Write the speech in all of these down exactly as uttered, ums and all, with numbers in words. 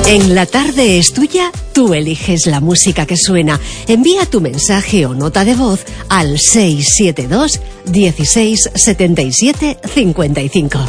En La Tarde es Tuya, tú eliges la música que suena. Envía tu mensaje o nota de voz al seis siete dos, dieciséis, setenta y siete, cincuenta y cinco.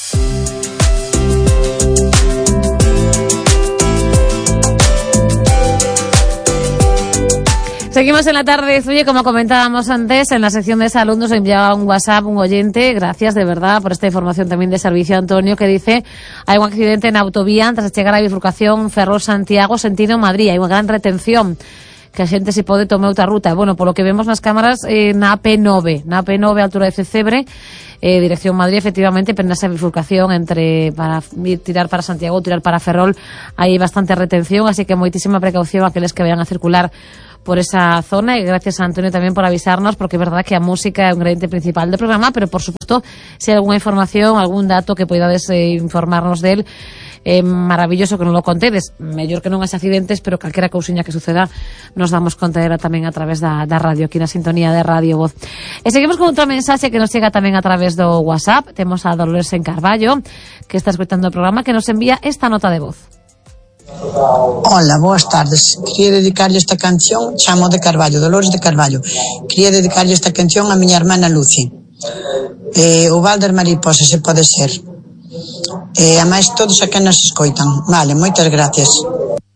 Seguimos en La Tarde. Oye, como comentábamos antes, en la sección de salud nos enviaba un WhatsApp un oyente, gracias de verdad por esta información también de servicio, Antonio, que dice: hay un accidente en autovía antes de llegar a la bifurcación Ferrol-Santiago, sentido Madrid, hai unha gran retención, que a xente se pode tomar outra ruta. Bueno, por lo que vemos nas cámaras, eh, na A P nove, na A P nove, altura de Cecebre, eh, dirección Madrid, efectivamente, pero nesa bifurcación entre para tirar para Santiago ou tirar para Ferrol, hai bastante retención, así que moitísima precaución a aqueles que vayan a circular por esa zona, y gracias a Antonio también por avisarnos, porque es verdad que a música é un ingrediente principal do programa, pero por supuesto, se hai alguna información, algún dato que podades eh, informarnos del, eh, maravilloso que non lo contedes, mellor que non as accidentes, pero calquera cousiña que suceda nos damos conta dela tamén a través da, da radio, aquí na sintonía de Radio Voz. E seguimos con outra mensaxe que nos chega tamén a través do WhatsApp. Temos a Dolores en Carballo, que está escutando o programa, que nos envía esta nota de voz. Hola, boas tardes. Quería dedicarlle esta canción, chamo de Carballo, Dolores de Carballo. Quería dedicarlle esta canción a miña hermana Lucy. Eh, o Valder Mariposa, se pode ser. E eh, a máis todos a que nos escoitan. Vale, moitas gracias.